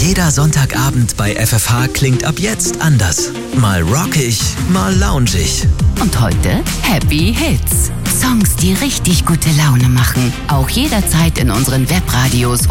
Jeder Sonntagabend bei FFH klingt ab jetzt anders. Mal rockig, mal loungig. Und heute Happy Hits. Songs, die richtig gute Laune machen. Auch jederzeit in unseren Webradios